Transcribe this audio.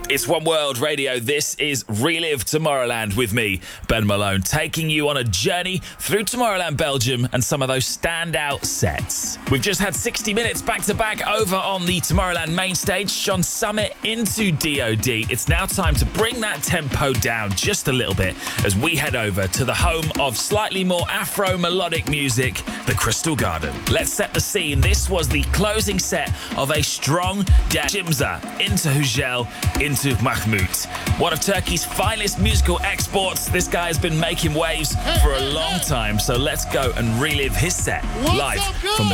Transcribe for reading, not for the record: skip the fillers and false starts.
It's One World Radio. This is Relive Tomorrowland with me, Ben Malone, taking you on a journey through Tomorrowland, Belgium, and some of those standout sets. We've just had 60 minutes back-to-back over on the Tomorrowland main stage, Sean Summit into DOD. It's now time to bring that tempo down just a little bit as we head over to the home of slightly more Afro-melodic music, the Crystal Garden. Let's set the scene. This was the closing set of a strong Jimza into Hugel, into Mahmoud. One of Turkey's finest musical exports. This guy has been making waves for a long time, so let's go and relive his set live from the